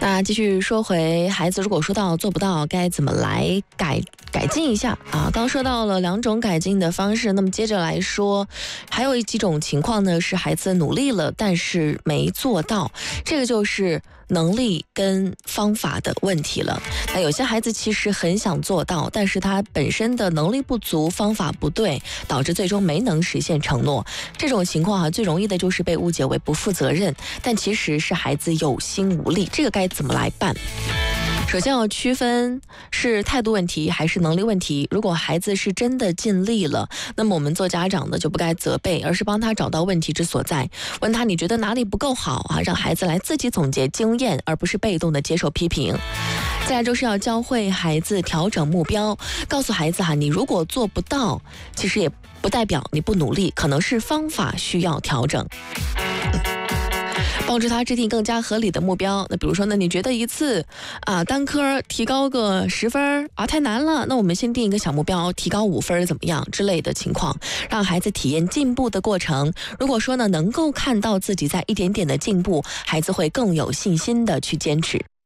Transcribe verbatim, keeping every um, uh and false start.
那继续说回孩子，如果说到做不到，该怎么来改改进一下啊？刚说到了两种改进的方式，那么接着来说，还有几种情况呢，是孩子努力了，但是没做到，这个就是能力跟方法的问题了。那有些孩子其实很想做到，但是他本身的能力不足，方法不对，导致最终没能实现承诺。这种情况啊，最容易的就是被误解为不负责任，但其实是孩子有心无力。这个该怎么来办？首先要区分是态度问题还是能力问题。如果孩子是真的尽力了，那么我们做家长的就不该责备，而是帮他找到问题之所在，问他你觉得哪里不够好啊？让孩子来自己总结经验，而不是被动的接受批评。再来就是要教会孩子调整目标，告诉孩子哈，你如果做不到，其实也不代表你不努力，可能是方法需要调整。帮助他制定更加合理的目标。那比如说呢，你觉得一次啊单科提高个十分啊太难了，那我们先定一个小目标，提高五分怎么样之类的情况，让孩子体验进步的过程。如果说呢能够看到自己在一点点的进步，孩子会更有信心的去坚持。